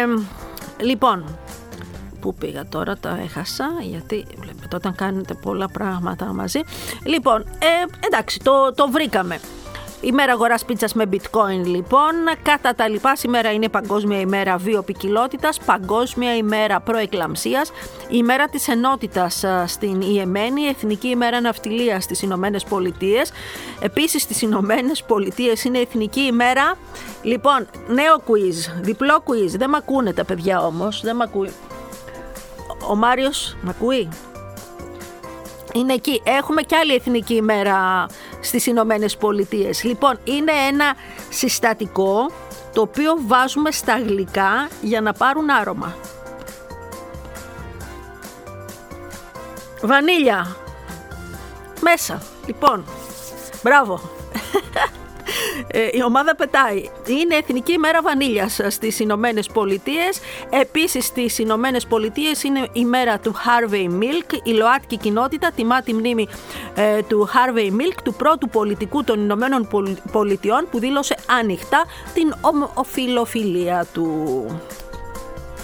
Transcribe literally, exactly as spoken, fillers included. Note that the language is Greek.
Λοιπόν, πού πήγα τώρα, τα έχασα, γιατί βλέπετε όταν κάνετε πολλά πράγματα μαζί. Λοιπόν, ε, εντάξει, το, το βρήκαμε. Ημέρα αγοράς πίτσας με bitcoin λοιπόν. Κατά τα λοιπά, σήμερα είναι Παγκόσμια ημέρα βιοποικιλότητας, Παγκόσμια ημέρα προεκλαμψίας, ημέρα της ενότητας στην Ιεμένη, Εθνική ημέρα ναυτιλίας στις Ηνωμένες Πολιτείες. Επίσης στις Ηνωμένες Πολιτείες είναι Εθνική ημέρα. Λοιπόν, νέο quiz, διπλό quiz. Δεν μ' ακούνε τα παιδιά όμως, δεν μ' ακούει. Ο Μάριος μ' ακούει? Είναι εκεί. Έχουμε και άλλη εθνική ημέρα στις Ηνωμένες Πολιτείες. Λοιπόν, είναι ένα συστατικό το οποίο βάζουμε στα γλυκά για να πάρουν άρωμα. Βανίλια. Μέσα. Λοιπόν, μπράβο. Η ομάδα πετάει. Είναι Εθνική ημέρα βανίλιας στις Ηνωμένες Πολιτείες. Επίσης στις Ηνωμένες Πολιτείες είναι η μέρα του Harvey Milk. Η ΛΟΑΤΚΙ κοινότητα τιμά τη μνήμη ε, του Harvey Milk, του πρώτου πολιτικού των Ηνωμένων Πολιτειών που δήλωσε ανοιχτά την ομοφιλοφιλία του.